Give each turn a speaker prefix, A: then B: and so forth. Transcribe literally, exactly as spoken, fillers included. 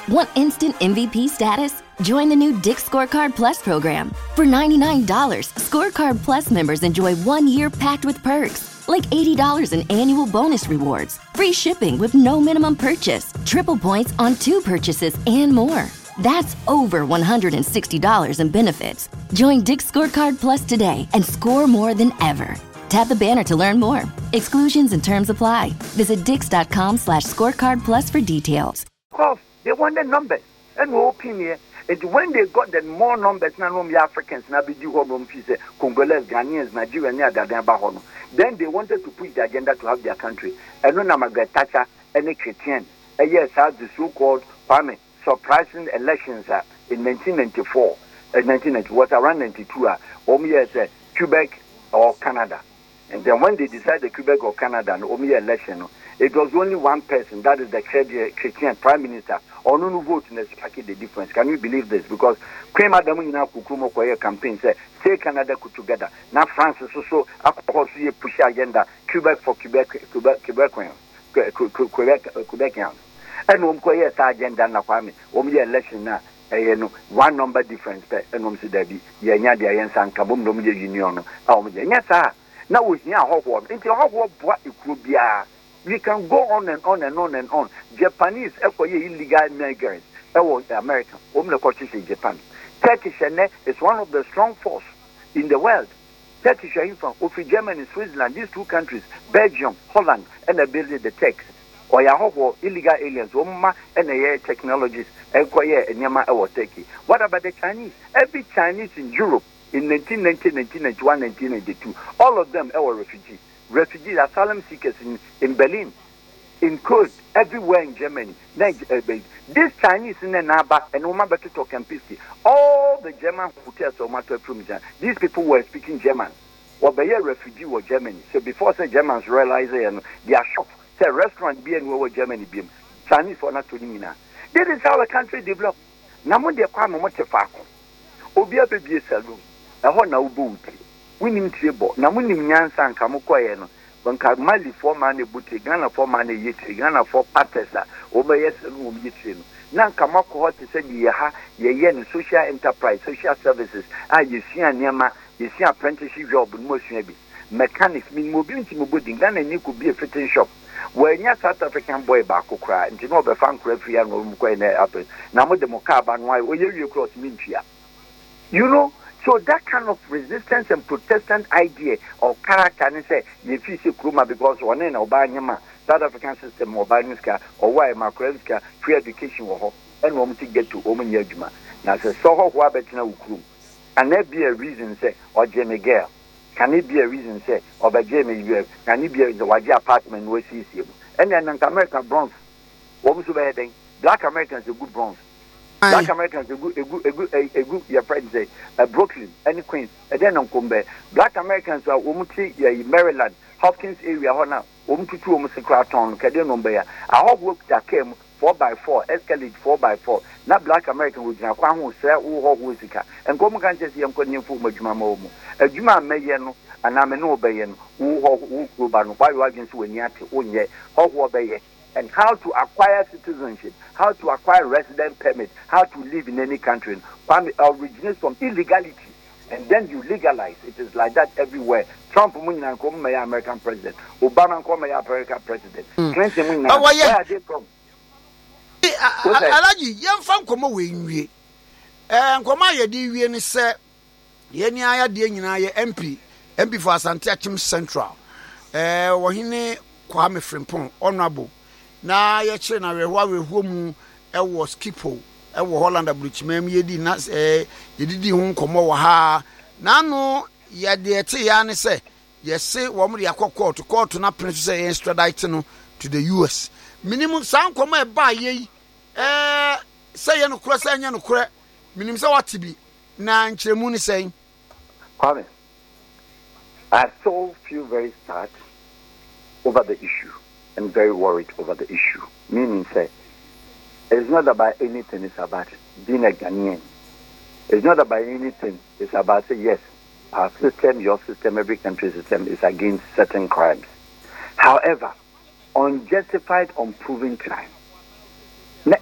A: Want instant M V P status? Join the new Dick's Scorecard Plus program. For ninety-nine dollars, Scorecard Plus members enjoy one year packed with perks, like eighty dollars in annual bonus rewards, free shipping with no minimum purchase, triple points on two purchases, and more. That's over one hundred sixty dollars in benefits. Join Dick's Scorecard Plus today and score more than ever. Tap the banner to learn more. Exclusions and terms apply. Visit dix.com slash scorecard plus for details.
B: Of they want the numbers and no opinion. And when they got the more numbers, now the Africans, now be home Congolese, Ghanaians, Nigerians, then they wanted to push the agenda to have their country. And no Margaret Thatcher and a Christian. And yes, had the so-called Kwame surprising elections uh, in nineteen ninety-four, uh, nineteen ninety was around ninety-two. Uh, Omi as uh, Quebec or Canada. And then when they decided Quebec or Canada, no Omi election, it was only one person, that is the Christian Prime Minister. Or no vote in the difference. Can you believe this? Because Queen Madam Ina Kukumo Koya campaign said, say Canada could together. Now France is also a push agenda, Quebec for Quebec, Quebec, Quebecoians, Quebec, Quebecians. And Umkoya agenda na kwame, Omi election na, eh, one number difference, and Umsi Debbie, Yanya, the Ayan San Kabum, Nomi Union, yes, sir. Now we hear how what, into how what it could be. We can go on and on and on and on. Japanese illegal migrants, American, in Japan. Turkish is one of the strong force in the world. Turkish from Germany, Switzerland, these two countries, Belgium, Holland, and they build the Turks. Or Yahoo illegal aliens, Oma and the technologies, and Nyama or Turkey. What about the Chinese? Every Chinese in Europe in nineteen ninety, nineteen ninety-one, nineteen ninety-two, all of them are refugees. Refugees, asylum seekers in, in Berlin, in Köln, everywhere in Germany. This Chinese in Naba and Omaba to Kempinski, all the German hotels or matter from these people were speaking German. Or by a refugee or Germany. So before the Germans realize they are shocked. Say restaurant be and over Germany be Chinese for not to Nina. This is how the country developed. Namun de Kwame Motefako. Obia baby saloon. A hona ubuti. Winning table. Namunim Nyansa and Kamukoyeno. When Kamali for money booty, Ghana for money yet, Ghana for patesa, over yes and whom yitin. Nan Kamako hot to say yaha, ye social enterprise, social services. Ah, you see a Nyama, you see apprenticeship job in most maybe. Mechanics mean mobility mobility, Ghana and you could be a fitting shop. Where your South African boy back who cry, and you know the fan crafty and Mquay happen. Now with the Mokaba and why will you cross Minchia? You know? So that kind of resistance and Protestant idea or character, and say, you feel Kruma because one in Obama, South African system, or Baniska, or why Macronska, free education, or and want to get to Omen Yajuma. Now, say, so how Wabetina Ukrum. Can there be a reason, say, or Jamie Gale? Can it be a reason, say, or by Jamie, can it be the Waji apartment where she is? And then American bronze. What was the Black Americans are good bronze. Black Americans a good, a good, a good, a, a good. Your friends say, uh, Brooklyn, any Queens, and then on Combe. Black Americans are Umuti, uh, Maryland, Hopkins area, Hona, Umutu, Umusikraton, Kadenombe. I hope work that came four by four, escalate four by four. Not Black American with Nakwan who sell who Wusika, and Gomukan says, Yam Konya Fuma Jumamomo. A Juma Mayan, and I'm an Obayan, who who who ban, why you against Winyati, Unye, Hog Obey. And how to acquire citizenship, how to acquire resident permit, how to live in any country. Originates from illegality, and then you legalize. It is like that everywhere. Trump, American president. Obama, American president. Clinton, where are they from?
C: Alaji, young fan come away in we. And come out, ye and say, Yenia, Diana, M P, M P for Santiachim Central. Eh, Wahine Kwame Frimpong, honorable. Na ye che na we wa we homu e wo skipo e wo Holland bridge mem ye di na eh ye didi hu nkomo wo ha na no ye de ete ya ne se ye se wo mo de akokọ court na prince say extradite no to the U S minimum san nkomo e ba ye eh say ye no kura say nya no kura minimum say what bi na nkyeremu ni say
B: Kwame, I so feel very sad over the issue. And very worried over the issue. Meaning, say, it's not about anything, it's about being a Ghanaian. It's not about anything, it's about, say, yes, our system, your system, every country's system is against certain crimes. However, unjustified, unproven crime